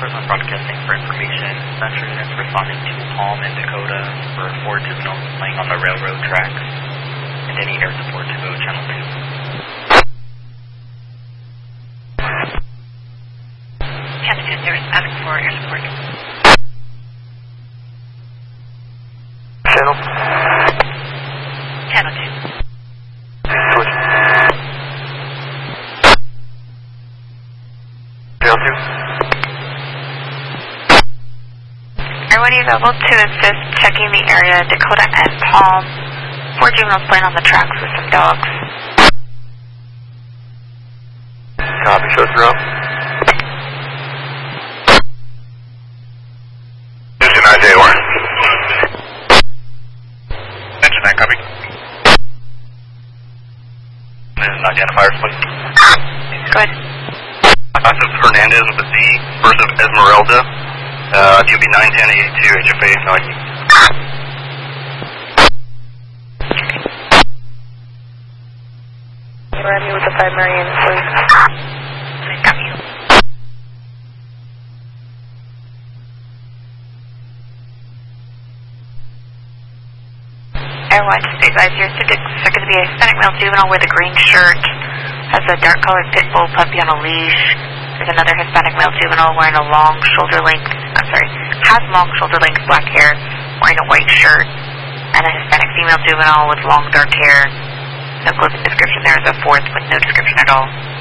Person broadcasting for information. Central units responding to Palm and Dakota for 4 juveniles playing on the railroad tracks. And any air support to go channel 2. Channel 2, they're asking for air support. Channel? Channel 2. Switch. Channel 2. Everybody available to assist checking the area, Dakota and Palm. 4 juveniles playing on the tracks with some dogs. Copy, show through. Houston, IJ1. Engine 9, copy. And identifiers, please. Go ahead. This is Hernandez with the Z, first of Esmeralda. DOB 91082, HFA, no ID. Remy with the 5 Marion, please. Copy. Everyone, just advise you're going to be a Hispanic male juvenile with a green shirt, has a dark colored pit bull puppy on a leash. There's another Hispanic male juvenile wearing a long shoulder length, has long shoulder length black hair, wearing a white shirt, and a Hispanic female juvenile with long dark hair. No closing description. There is a fourth with no description at all.